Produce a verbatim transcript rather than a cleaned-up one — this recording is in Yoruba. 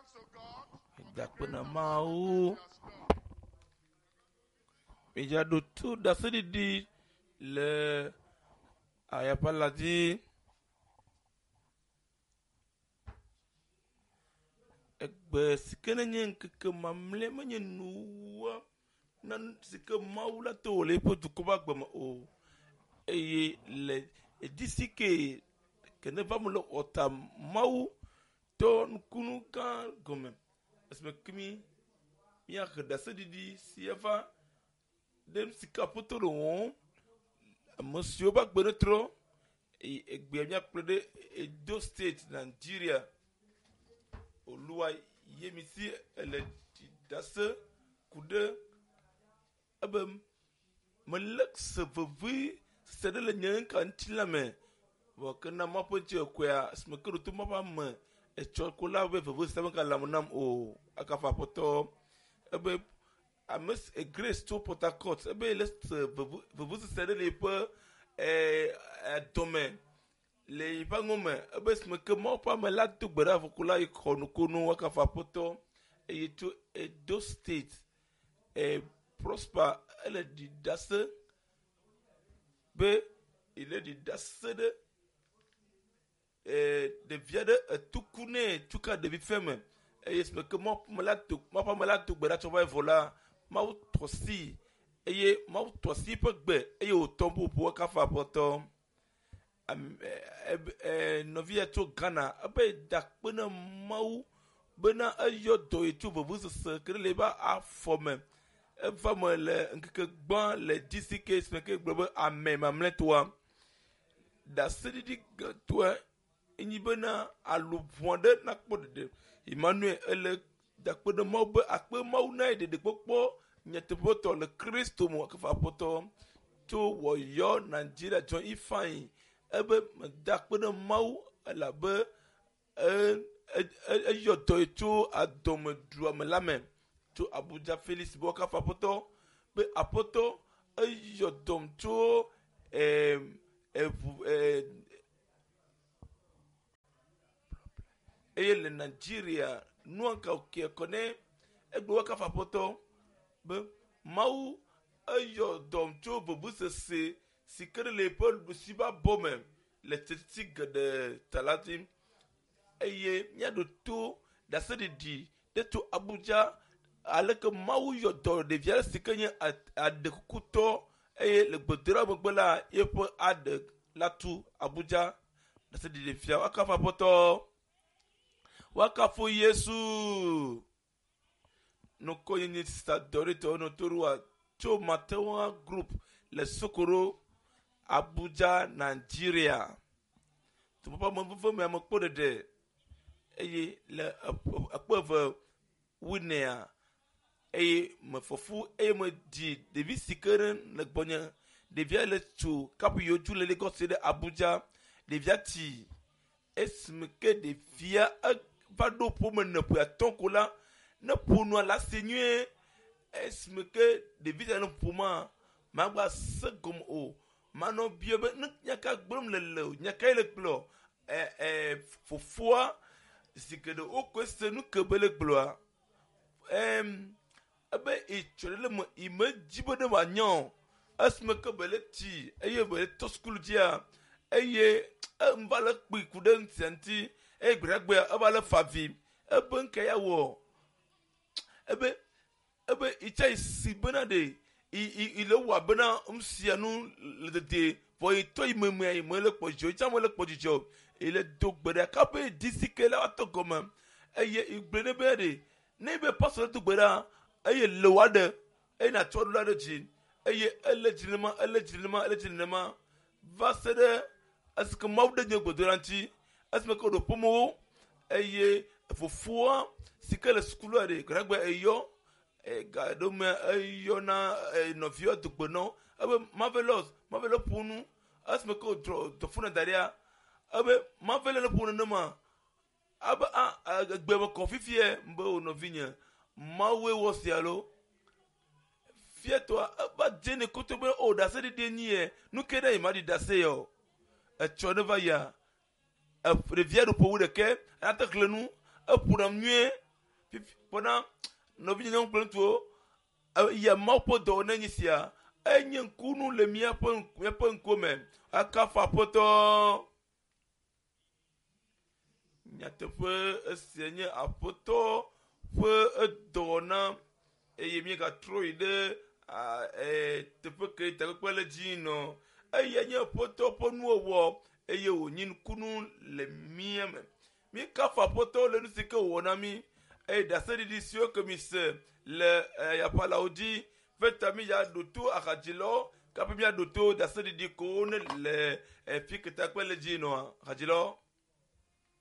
Dakpena mau. Meja do tout dasedi di le ayapaladi. Ekbe sikene nyen keke mamle menye nuwa nan sike maula to le po dukoba gbama o. Eye le edisike kene vamulo ota mau to nkunu kan gomem. Esme kimi ya dasedi di sieva dem sika potolo won monsieur ba gbere tro e egbe mi aplode Edo State Nigeria Oluwa yemisi ele dase kude abem malak sevevi sede le nyen kan tilame wa kana mapoje kwa smekuru to mapa me e chokola we vevu seven kala monam o akafa poto ebe amis a grace to Port Harcourt ebe lest vevu sede le pe eh domaine le bangome ebe smeke mapa me la to gbera fukula ikonu konu akafa poto e to Edo State e prosper ele di dase be il est di dase de e de viade tukune tuka de bifeme e smeke mapa me la to mapa me la to gbera to va vola ma tosi eye ma tosi pe gbe eye o tombo po akafa poto am eh novia to Ghana abe dakpena mau bena ayo do etu vovu se krele ba afome e famo le nkeke gban le D C K smeke gbe amen mamle toa da sedidi toa enyi bena aluvonde nakpode Emmanuel ele dakpena mau be akpe mau na de de popo nyete poto le Kristo mo akafa poto to wo yo Nigeria John ifan ebe dakpena mau la be e e yo to to adom duamelame to Abuja Felix Boka Fapoto be apoto e yo dom to eh eh e le Nigeria nuanka ke kone egbe waka fapoto be mau e yo dom to bobusese sikere le pol busiba bomem le tetik de talatim eye nyado to da sedi di de to Abuja aleke mau yo do de viale sikenye ad kuto eye le gbodera mogbela yepo ad latu Abuja da sedi de fia wakafa poto wakafu Yesu no koyeni sta dorito no torua to matewa group le Sokoro Abuja Nigeria to papa mo fo me ampo de de eye le akpove winea eye me fofu eye me di de visikeren le gbonya de via le tu kapu yoju le Lagos de Abuja de via ti esmeke de via vado pour me ne pour atonkola ne pour nous la seigneur esmeke de via no pour moi magba segom o mano biobe nyaka gbom lele nyaka le glo eh eh fofua sikede o kwese nu kebele glo em abe e chorele mo imajibo de wanyo asme kebele ti eye be to school dia eye mbala kpi kuden senti e gragbe abala favi ebe nke ya wo ebe ebe icha isibena de ile wa bena umsianu le de for ito imemu ai mo le pojo icha mo le pojo ile dogbere kape disike la to goma eye igbene be de ne be pastor dogbere eye le wade e na to la de jin eye elejinema elejinema elejinema vasede aske mawde nye godoranti asme ko do pomo eye fofua sikele skulu ade gragbe eyo e gado me eyo na novio dugbono abe marvelous marvelous punu asme ko do funa daria abe marvelous punu nama abe a gbe mo konfifie mbo novinya mawe wosialo fieto aba jene kotobe o da se de nie nu kede imadi da se yo e choneva ya e revia do pou de ke atakle nu e puram nue Pendant nos vignes plein tout, il y a mort pour donner ici. Et il y a un coup nous le mien pour un commun. À Kafa poto. Il y a te peu Seigneur à poto. Peu donnant. Et il y a trop idée. Et te peux que tu as quoi le dino. Et il y a un poto pour nous. Et il y a un coup nous le mien. Mais Kafa poto le nous c'est que on a mis. Et dans cette édition, comme il sait, il n'y a pas là où dit, fait il y a d'auto à Radjilo, quand il y a d'auto dans cette édition, les filles que tu as quoi le dit, non, Radjilo?